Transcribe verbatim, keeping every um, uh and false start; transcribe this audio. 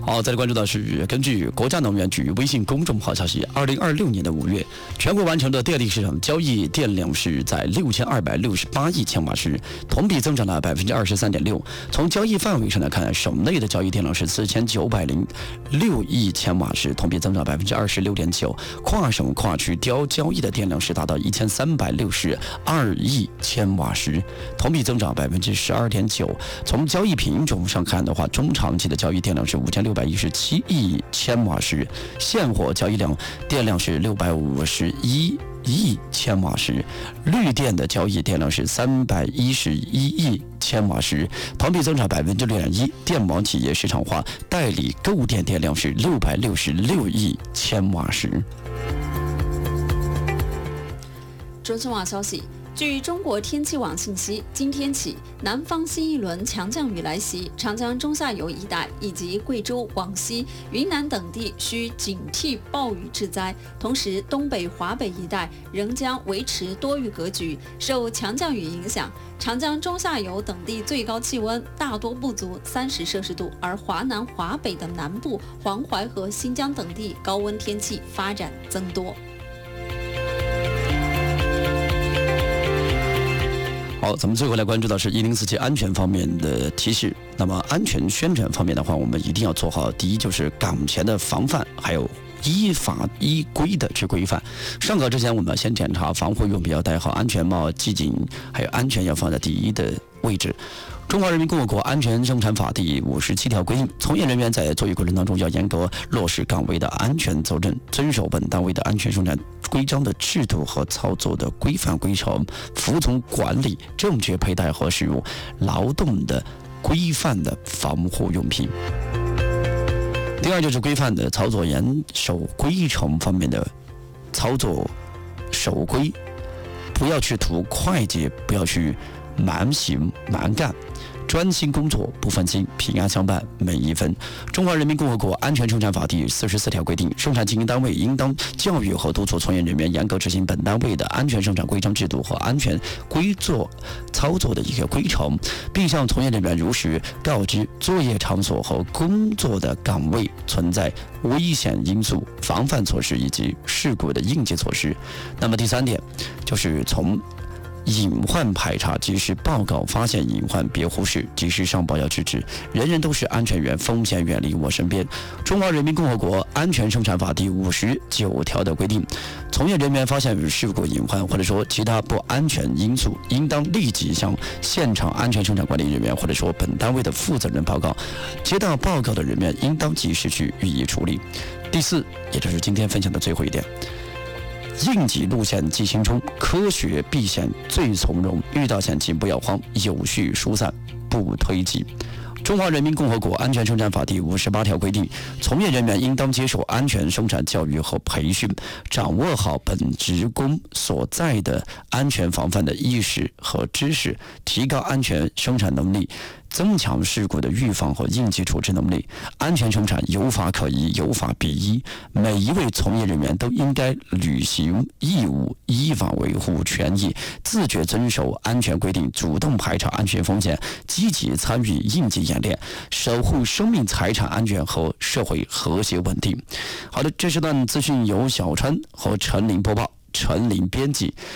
好，再来关注到是根据国家能源局微信公众号消息，二零二六年的五月，全国完成的电力市场交易电量是在六千二百六十八亿千瓦时，同比增长了百分之二十三点六。从交易范围上来看，省内的交易电量是四千九百零六亿千瓦时，同比增长百分之二十六点九。跨省跨区交交易的电量是达到一千三百六十二亿千瓦时，同比增长百分之十二点九。从交易品种上看的话，中长期的交易电量是五千六百一十七亿千瓦时，现货交易量电量是六百五十一亿千瓦时，绿电的交易电量是三百一十一亿千瓦时，同比增长百分之六点一。电网企业市场化代理购电电量是六百六十六亿千瓦时。 中新网消息。据中国天气网信息，今天起，南方新一轮强降雨来袭，长江中下游一带以及贵州、广西、云南等地需警惕暴雨致灾。同时，东北、华北一带仍将维持多雨格局。受强降雨影响，长江中下游等地最高气温大多不足三十摄氏度，而华南、华北的南部、黄淮和新疆等地高温天气发展增多。 好，咱们最后来关注到是一零四七安全方面的提示。那么安全宣传方面的话，我们一定要做好，第一就是岗前的防范，还有依法依规的去规范。上岗之前，我们要先检查防护用品要戴好，安全帽系紧，还有安全要放在第一的位置。中华人民共和国安全生产法第五十七条规定，从业人员在作业过程当中要严格落实岗位的安全责任，遵守本单位的安全生产规章的制度和操作的规范规程，服从管理，正确佩戴和使用劳动的规范的防护用品。第二就是规范的操作，严守规程方面的操作守规，不要去图快捷，不要去蛮行蛮干，专心工作，不分心，平安相伴每一分。中华人民共和国安全生产法第四十四条规定，生产经营单位应当教育和督促从业人员严格执行本单位的安全生产规章制度和安全规作操作的一个规程，并向从业人员如实告知作业场所和工作的岗位存在危险因素、防范措施以及事故的应急措施。那么第三点就是从隐患排查，及时报告，发现隐患别忽视，及时上报要制止。人人都是安全员，风险远离我身边。中华人民共和国安全生产法第五十九条的规定，从业人员发现事故隐患或者说其他不安全因素，应当立即向现场安全生产管理人员或者说本单位的负责人报告。接到报告的人员应当及时去予以处理。第四，也就是今天分享的最后一点。应急路线即行冲，科学避险最从容。遇到险情不要慌，有序疏散不推挤。中华人民共和国安全生产法第五十八条规定，从业人员应当接受安全生产教育和培训，掌握好本职工所在的安全防范的意识和知识，提高安全生产能力，增强事故的预防和应急处置能力。安全生产有法可依，有法必依。每一位从业人员都应该履行义务，依法维护权益，自觉遵守安全规定，主动排查安全风险，积极参与应急演练，守护生命财产安全和社会和谐稳定。好的，这是段资讯由小川和陈林播报，陈林编辑。